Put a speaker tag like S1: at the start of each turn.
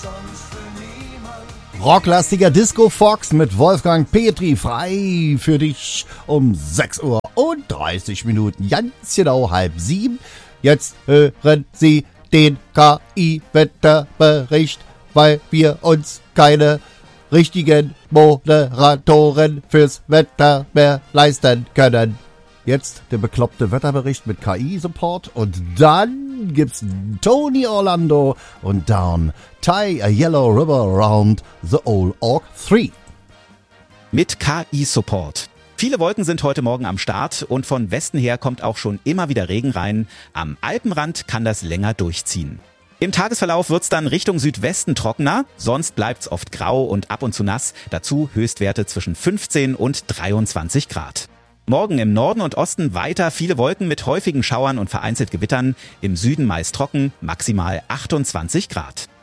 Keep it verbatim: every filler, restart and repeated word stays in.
S1: Rocklastiger Disco Fox mit Wolfgang Petri frei für dich um sechs Uhr und dreißig Minuten, ganz genau halb sieben. Jetzt hören Sie den K I-Wetterbericht, weil wir uns keine richtigen Moderatoren fürs Wetter mehr leisten können. Jetzt der bekloppte Wetterbericht mit K I-Support und dann gibt's Tony Orlando und Down Tie a Yellow River Around the Old Orc drei.
S2: Mit K I-Support. Viele Wolken sind heute Morgen am Start und von Westen her kommt auch schon immer wieder Regen rein. Am Alpenrand kann das länger durchziehen. Im Tagesverlauf wird's dann Richtung Südwesten trockener, sonst bleibt's oft grau und ab und zu nass. Dazu Höchstwerte zwischen fünfzehn und dreiundzwanzig Grad. Morgen im Norden und Osten weiter viele Wolken mit häufigen Schauern und vereinzelt Gewittern. Im Süden meist trocken, maximal achtundzwanzig Grad.